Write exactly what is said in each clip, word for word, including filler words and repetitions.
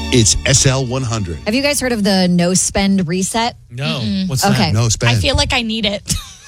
It's S L one hundred. Have you guys heard of the no spend reset? No. Mm-mm. What's Okay. that? No spend. I feel like I need it.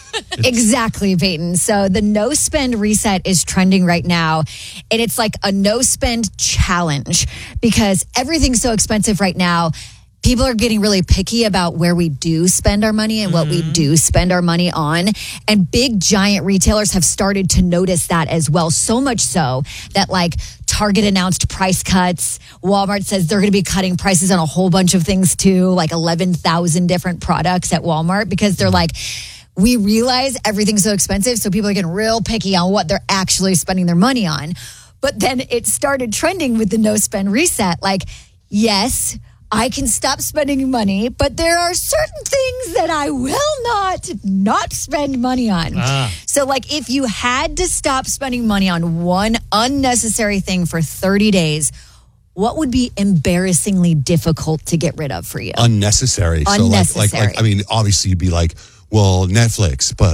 Exactly, Peyton. So the no spend reset is trending right now. And it's like a no spend challenge because everything's so expensive right now. People are getting really picky about where we do spend our money and what we do spend our money on. And big giant retailers have started to notice that as well. So much so that like Target announced price cuts. Walmart says they're going to be cutting prices on a whole bunch of things too, like eleven thousand different products at Walmart because they're like, we realize everything's so expensive. So people are getting real picky on what they're actually spending their money on. But then it started trending with the no spend reset. Like, yes, I can stop spending money, but there are certain things that I will not not spend money on. Ah. So like if you had to stop spending money on one unnecessary thing for thirty days, what would be embarrassingly difficult to get rid of for you? Unnecessary. So like, Unnecessary. like, like, I mean, obviously you'd be like, well, Netflix, but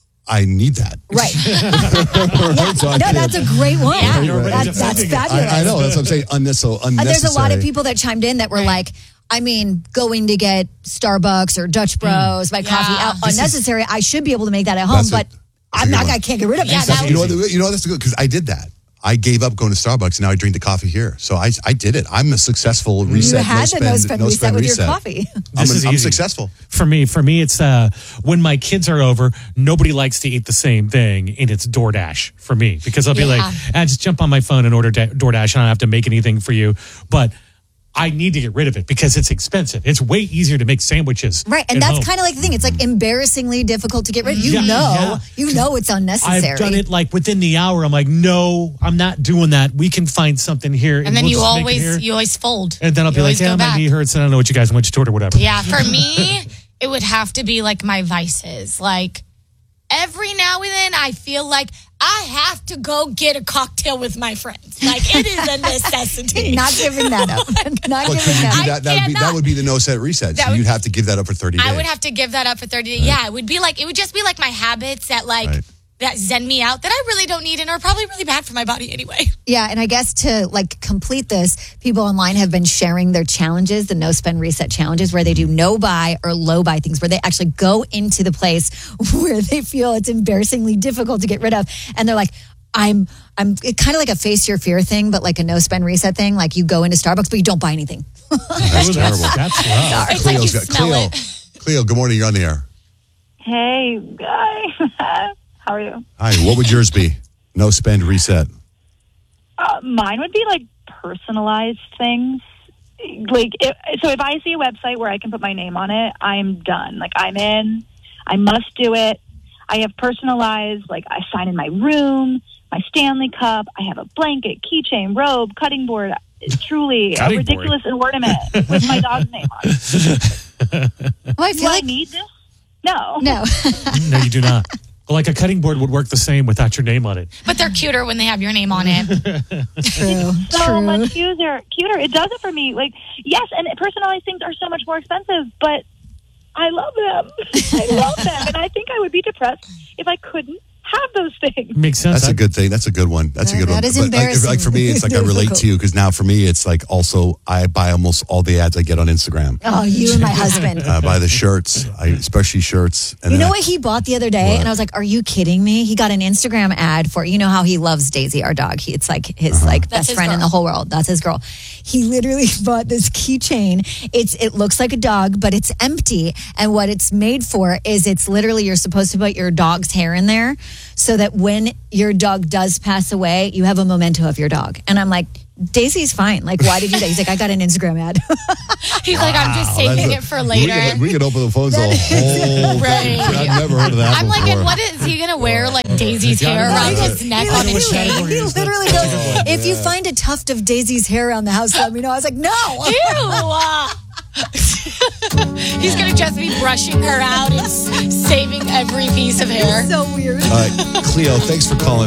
I need that. Right. Right? So I No, can't- that's a great one. Yeah, you're already That- that's defending it. fabulous. I, I know. That's what I'm saying. Unne- so Uh, unnecessary. There's a lot of people that chimed in that were like, I mean, going to get Starbucks or Dutch Bros, my coffee Yeah. out, This is- unnecessary. I should be able to make that at home, That's a- but that's a I'm good not, one. I can't get rid of Yeah, it. that You know what? You know what? That's good because I did that. I gave up going to Starbucks and now I drink the coffee here. So I, I did it. I'm a successful You reset. had no the spend, no spend no reset spend with reset. your coffee. I'm, This an- is I'm easy. successful. For me, for me, it's uh, when my kids are over, nobody likes to eat the same thing, and it's DoorDash for me because I'll be Yeah. like, I just jump on my phone and order da- DoorDash. I don't have to make anything for you, but I need to get rid of it because it's expensive. It's way easier to make sandwiches, Right. And at that's home. kind of like the thing. It's like embarrassingly difficult to get rid of. You Yeah, know, yeah. you know it's unnecessary. I've done it like within the hour. I'm like, no, I'm not doing that. We can find something here, And then we'll you just make it always here. you always fold. And then I'll You be like, always yeah, go my back. knee hurts, and I don't know what you guys want you to order, whatever. Yeah, for me, it would have to be like my vices. Like every now and then, I feel like I have to go get a cocktail with my friends. Like it is a necessity. Not giving that up. Not But giving could you that do up. that? That would, be, that cannot. would be the no set reset. That So would- you'd have to give that up for thirty days. I would have to give that up for thirty days. Yeah, it would be like it would just be like my habits that like Right. that zen me out that I really don't need and are probably really bad for my body anyway. Yeah, and I guess to like complete this, people online have been sharing their challenges, the no spend reset challenges, where they do no buy or low buy things, where they actually go into the place where they feel it's embarrassingly difficult to get rid of, and they're like, "I'm, I'm." It's kind of like a face your fear thing, but like a no spend reset thing. Like you go into Starbucks, but you don't buy anything. That's Ooh, terrible. That's, that's rough. It's like you Cleo's got smell Cleo. it. Cleo, good morning. You're on the air. Hey, guy. How are you? Hi. What would yours be? No spend reset. Uh, mine would be like personalized things. Like, if, so if I see a website where I can put my name on it, I'm done. Like, I'm in. I must do it. I have personalized, like, I sign in my room, my Stanley Cup. I have a blanket, keychain, robe, cutting board. It's truly Cutting a board. ridiculous ornament with my dog's name on it. Well, I Do feel I like need this? No. no. No, you do not. Well, like a cutting board would work the same without your name on it. But they're cuter when they have your name on it. True. so True. much cuter. Cuter. It does it for me. Like, yes, and personalized things are so much more expensive, but I love them. I love them, and I think I would be depressed if I couldn't have those things. Makes sense. That's I- a good thing. That's a good one. That's a That- good one. that is But like, if- like for me, it's like I relate to you because now for me, it's like also I buy almost all the ads I get on Instagram. Oh, you and my husband. I buy the shirts, I, especially shirts. And You then know I- what he bought the other day? What? And I was like, are you kidding me? He got an Instagram ad for, you know how he loves Daisy, our dog. He, it's like his Uh-huh. like That's best his friend in girl. the whole world. That's his girl. He literally bought this keychain. It's It looks like a dog, but it's empty. And what it's made for is it's literally, you're supposed to put your dog's hair in there so that when your dog does pass away, you have a memento of your dog. And I'm like, Daisy's fine. Like, why did you do that? He's like, I got an Instagram ad. He's like, I'm just Wow, saving that's it for a- later. We could, we could open the phones the whole thing. Right. I've never heard of that I'm like, before. and what is he gonna wear? Like Daisy's Yeah, hair I around know. his neck He on a literally- chain? He literally goes, if you find a tuft of Daisy's hair around the house, let me know. I was like, no. Ew. uh, He's gonna just be brushing her out and s- saving every piece of hair. So weird. All right, Cleo, thanks for calling.